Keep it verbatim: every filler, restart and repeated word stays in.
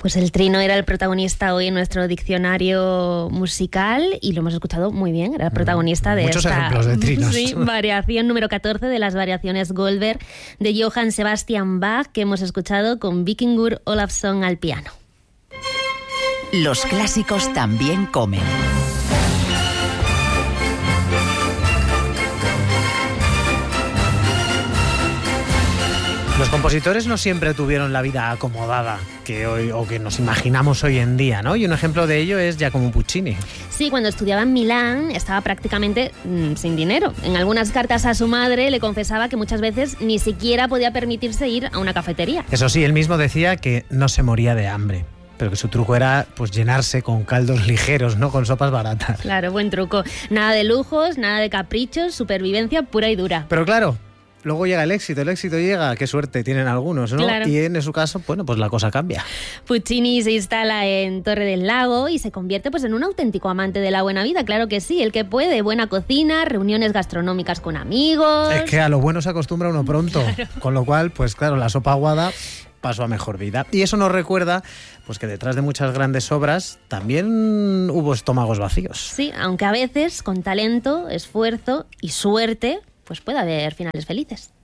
Pues el trino era el protagonista hoy en nuestro diccionario musical y lo hemos escuchado muy bien. Era el protagonista de Muchos esta ejemplos de trinos. sí, variación número catorce de las variaciones Goldberg de Johann Sebastian Bach, que hemos escuchado con Víkingur Olafsson al piano. Los clásicos también comen. Los compositores no siempre tuvieron la vida acomodada que hoy o que nos imaginamos hoy en día, ¿no? Y un ejemplo de ello es Giacomo Puccini. Sí, cuando estudiaba en Milán estaba prácticamente mmm, sin dinero. En algunas cartas a su madre le confesaba que muchas veces ni siquiera podía permitirse ir a una cafetería. Eso sí, él mismo decía que no se moría de hambre, pero que su truco era pues llenarse con caldos ligeros, no con sopas baratas. Claro, buen truco. Nada de lujos, nada de caprichos, supervivencia pura y dura. Pero claro, luego llega el éxito, el éxito llega, qué suerte tienen algunos, ¿no? Claro. Y en su caso, bueno, pues la cosa cambia. Puccini se instala en Torre del Lago y se convierte pues en un auténtico amante de la buena vida, claro que sí, el que puede, buena cocina, reuniones gastronómicas con amigos. Es que a lo bueno se acostumbra uno pronto, claro. Con lo cual, pues claro, la sopa aguada pasó a mejor vida. Y eso nos recuerda pues que detrás de muchas grandes obras también hubo estómagos vacíos. Sí, aunque a veces con talento, esfuerzo y suerte pues puede haber finales felices.